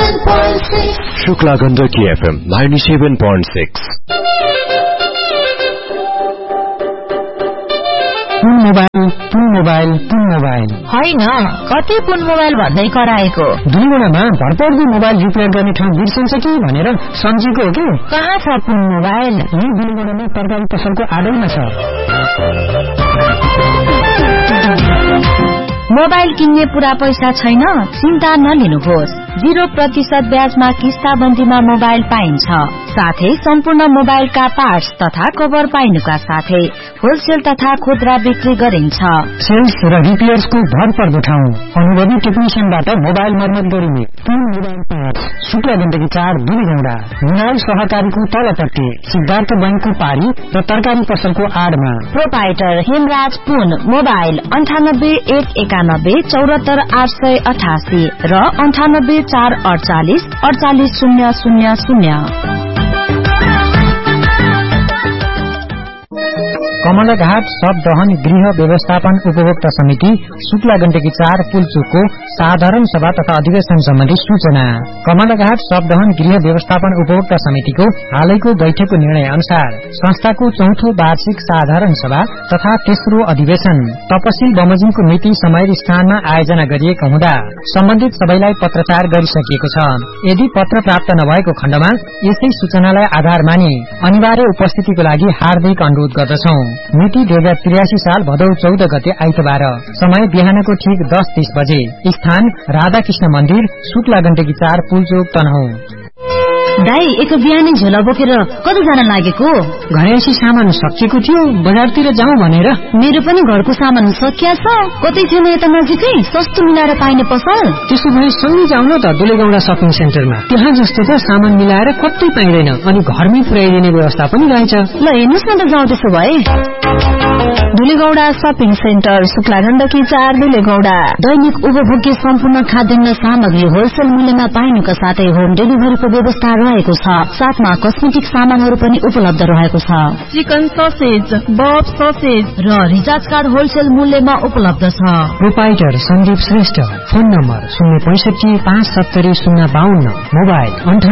97.6 Shukla Gandaki FM 97.6 पुन mobile होइन कति पुन mobile भन्दै कराएको दुईवटामा भरपर्दो मोबाइल रिपेयर गर्ने ठाउँ बिर्सिन्छ कि भनेर सम्झेको हो कि कहाँ छ पुन मोबाइल यही दुईवटामा तरकारी पसलको आडैमा छ मोबाइल किन्ने पूरा पैसा छैन चिन्ता नलिनुहोस् 0% ब्याजमा किस्ताबन्दीमा मोबाइल पाइन्छ साथै सम्पूर्ण मोबाइलका पार्ट्स तथा कभर पाइनुका साथै होलसेल तथा खुद्रा बिक्री गरिन्छ सेल्स र रिपेयर्सको भरपर्दो ठाउँ अनुभवी टेक्निशियनबाट मोबाइल मर्मत गरिने पुन मोबाइल पार्ट्स शुक्ला गण्डकी 4 दुलीगौंडा हिमाल सहकारीको तलपट्टि सिद्धार्थ बैंकको पारी र तरकारी पसलको आडमा प्रोपाइटर हेमराज पुन मोबाइल 9819947888 र 9844880000 कमलाघाट सब दहन गृह व्यवस्थापन उपभोक्ता समिति शुक्ला गण्डकी 4 पुलचोकको साधारण सभा तथा अधिवेशन सम्बन्धी सूचना कमलाघाट सब दहन गृह व्यवस्थापन उपभोक्ता समितिको हालैको बैठकको निर्णय अनुसार संस्थाको चौथो वार्षिक साधारण सभा तथा तेस्रो अधिवेशन तपसिल बमोजिमको मिति समय र स्थानमा आयोजना गरिएको हुँदा सम्बन्धित सबैलाई पत्रचार गरिसकिएको छ यदि पत्र प्राप्त नभएको खण्डमा यसै सूचनालाई आधार मानि अनिवार्य उपस्थितिको लागि हार्दिक अनुरोध गर्दछौं मिति 2083 साल भदौ 14 गते आइतबार समय बिहानको ठीक 10:30 बजे स्थान राधाकृष्ण मन्दिर शुक्ला गण्डकी 4 पुलचोक तनहुँ दाई एक बिहानै झोला बोकेर कता जान लागेको घरेसी सामान सकिएको थियो बजारतिर जाउँ भनेर मेरो पनि घरको सामान सकिया छ कतै छैन यता नजिकै सस्तो मिलाएर पाइने पसल त्यसो भए सँगै जाउँ न त दुलेगौंडा शपिङ सेन्टरमा त्यहाँ जस्तो त सामान मिलाएर कतै पाइदैन अनि घरमै पुर्याइदिने व्यवस्था पनि रहेछ ल हेर्नुस् न त जाउँ त्यसो भए दुलेगौंडा शपिङ सेन्टर शुक्ला गण्डकी 4 दुलेगौंडा दैनिक उपभोग्य सम्पूर्ण खाद्यान्न सामग्री होलसेल मूल्यमा पाइनुका साथै होम डेलिभरीको व्यवस्था रहेको छ साथमा कस्मेटिक सामानहरू पनि उपलब्ध रहेको छ चिकन ससेज बफ ससेज र रिचार्ज कार्ड होलसेल मूल्यमा उपलब्ध छ proprietor Sandeep Shrestha phone number 065757052 mobile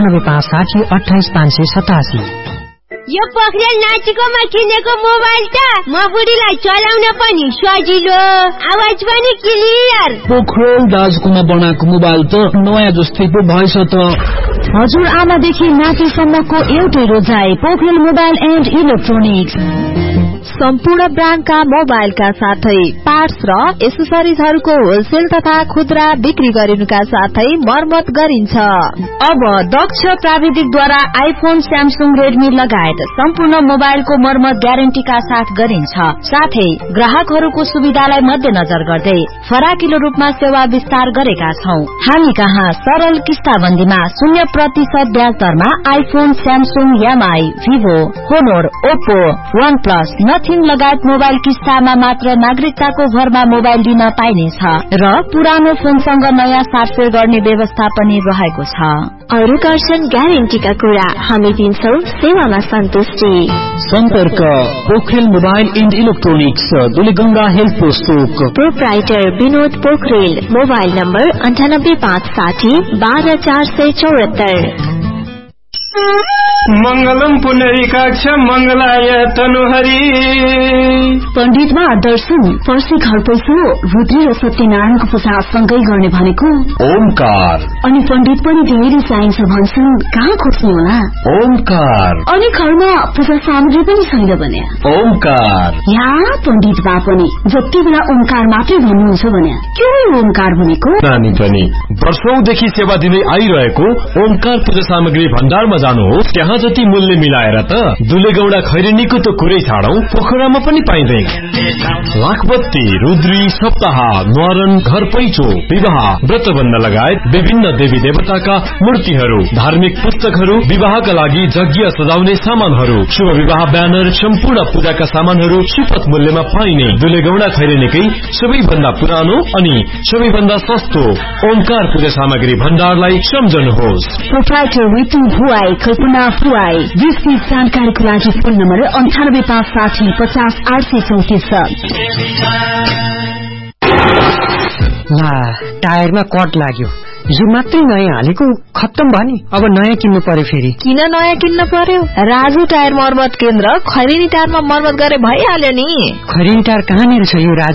9856088587 यो पोखरेल नाचिकोमा किनेको मोबाइल त म बुढीलाई चलाउन पनि सजिलो आवाज पनि क्लियर पोखरेल दाजुकोमा बनाएको मोबाइल त नयाँ जस्तै पो भएछ त हजुर आमादेखि नातिसम्मको एउटै रोजाइ पोखरेल मोबाइल एन्ड इलेक्ट्रोनिक्स सम्पूर्ण ब्रान्डका मोबाइलका साथै पार्ट्स र एसेसरिजहरूको होलसेल तथा खुद्रा बिक्री गरिनुका साथै मर्मत गरिन्छ अब दक्ष प्राविधिकद्वारा आइफोन स्यामसुङ रेडमी लगायत सम्पूर्ण मोबाइलको मर्मत ग्यारेन्टीका साथ गरिन्छ साथै ग्राहकहरूको सुविधालाई मध्यनजर गर्दै फराकिलो रूपमा सेवा विस्तार गरेका छौं हामी कहाँ सरल किस्ताबन्दीमा 0% ब्याज दरमा iPhone Samsung MI Vivo होनोर Oppo OnePlus nothing लगायत मोबाइल किस्तामा मात्र नागरिकताको भरमा मोबाइल दिन पाइनेछ र पुरानो फोनसँग नयाँ साटफेर गर्ने व्यवस्था पनि रहेको छ अरु कर्सन ग्यारेन्टीका कुरा हामी दिन्छौं सेवामा सन्तुष्टि सम्पर्क Pokharel mobile and electronics Dulegaunda health post proprietor Vinod Pokharel mobile number 98560 12474 मंगलम पुनरिकाक्ष मंगलाय तनुहरी पण्डितमा दर्शन पर्सी घर पैसो रुद्री र सत्यनारायणको पूजा सँगै गर्ने भनेको ओमकार अनि पण्डित पनि धेरै चाहिन्छ भन्छन् कहाँ खोज्ने होला ओमकार अनि घरमा पूजा सामग्री पनि छैन भने ओमकार या पण्डित बा पनि जति बेला ओमकार मात्रै भन्नुहुन्छ भने के हो ओमकार भनेको नानी पनि वर्षौंदेखि सेवा दिँदै आइरहेको ओमकार पूजा सामग्री भण्डारमा जानुहोस् त्यहाँ जति मूल्य मिलाएर त दुलेगौंडा खैरेनीको त कुरै छाडौं पोखरामा पनि पाइँदैन लाखबत्ती रुद्री सप्ताह न्वारन घर पैचो विवाह व्रतबन्ध लगायत विभिन्न देवी देवताका मूर्तिहरू धार्मिक पुस्तकहरू विवाहका लागि यज्ञ सजाउने सामानहरू शुभ विवाह ब्यानर सम्पूर्ण पूजाका सामानहरू सुपथ मूल्यमा पाइने दुलेगौंडा खैरेनीकै सबैभन्दा पुरानो अनि सबैभन्दा सस्तो ओमकार पूजा सामग्री भण्डारलाई सम्झनुहोस् प्रोप्राइटर विपिन भुवाई कल्पना भुवाई विस्तृत जानकारीको लागि फोन नम्बर 9856 50 834 ला टायरमा कट लाग्यो यो मात्रै नयाँ हालेको खत्तम भयो नि, अब नयाँ किन्नु पर्यो फेरि। किन नयाँ किन्न पर्यो? राजु टायर मर्मत केन्द्र खैरेनी टायरमा मर्मत गरे भइहाल्यो नि। खैरेनी टायर कहाँनिर छ यो राजु?